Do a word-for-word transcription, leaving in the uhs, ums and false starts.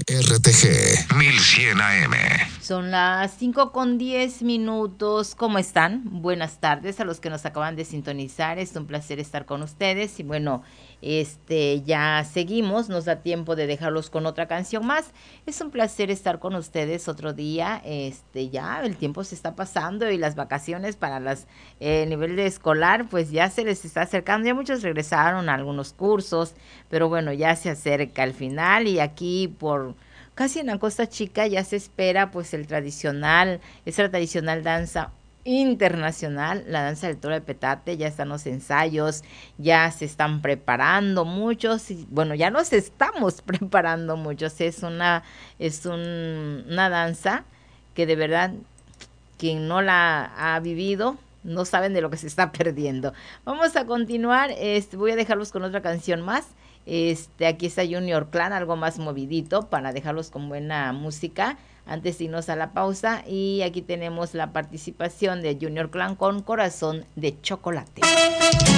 R T G mil cien A M. Son las cinco con diez minutos. ¿Cómo están? Buenas tardes a los que nos acaban de sintonizar. Es un placer estar con ustedes. Y bueno, este ya seguimos. Nos da tiempo de dejarlos con otra canción más. Es un placer estar con ustedes otro día. Este ya el tiempo se está pasando y las vacaciones para las eh, nivel de escolar pues ya se les está acercando. Ya muchos regresaron a algunos cursos, pero bueno, ya se acerca el final y aquí por casi en la Costa Chica ya se espera pues el tradicional, esa tradicional danza internacional, la danza del toro de petate. Ya están los ensayos, ya se están preparando muchos, y bueno, ya nos estamos preparando muchos. Es una, es un, una danza que de verdad, quien no la ha vivido, no saben de lo que se está perdiendo. Vamos a continuar, este, voy a dejarlos con otra canción más. Este, aquí está Junior Clan, algo más movidito para dejarlos con buena música antes de irnos a la pausa. Y aquí tenemos la participación de Junior Clan con Corazón de Chocolate.